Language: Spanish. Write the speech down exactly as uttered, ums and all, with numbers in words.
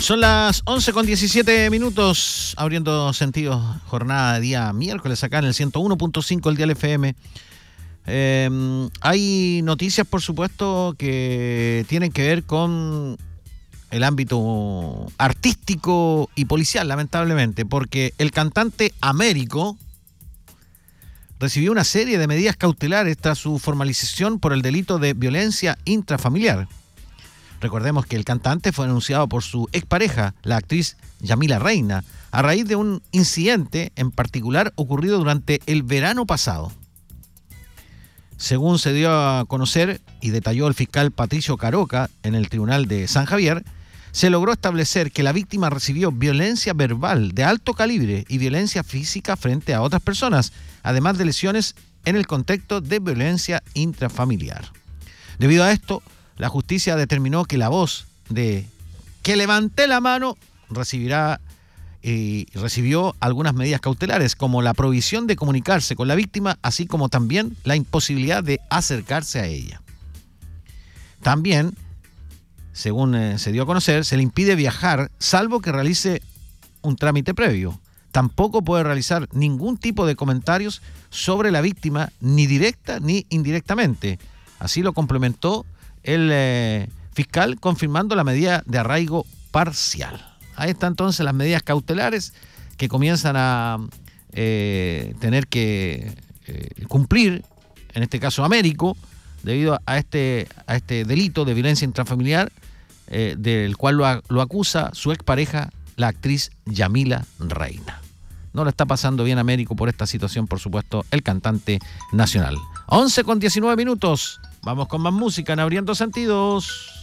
Son las once con diecisiete minutos, abriendo sentidos, jornada de día miércoles acá en el ciento uno punto cinco el Dial F M. Eh, hay noticias, por supuesto, que tienen que ver con el ámbito artístico y policial, lamentablemente, porque el cantante Américo recibió una serie de medidas cautelares tras su formalización por el delito de violencia intrafamiliar. Recordemos que el cantante fue denunciado por su expareja, la actriz Yamila Reina, a raíz de un incidente en particular ocurrido durante el verano pasado. Según se dio a conocer y detalló el fiscal Patricio Caroca en el Tribunal de San Javier, se logró establecer que la víctima recibió violencia verbal de alto calibre y violencia física frente a otras personas, además de lesiones en el contexto de violencia intrafamiliar. Debido a esto, la justicia determinó que la voz de "que levanté la mano" recibirá y recibió algunas medidas cautelares, como la prohibición de comunicarse con la víctima, así como también la imposibilidad de acercarse a ella. También, según eh, se dio a conocer, se le impide viajar salvo que realice un trámite previo. Tampoco puede realizar ningún tipo de comentarios sobre la víctima, ni directa ni indirectamente. Así lo complementó el eh, fiscal, confirmando la medida de arraigo parcial. Ahí están entonces las medidas cautelares que comienzan a eh, tener que eh, cumplir, en este caso Américo, debido a este, a este delito de violencia intrafamiliar, eh, del cual lo, lo acusa su expareja, la actriz Yamila Reina. No le está pasando bien a Américo por esta situación, por supuesto, el cantante nacional. once con diecinueve minutos. Vamos con más música en Abriendo Sentidos.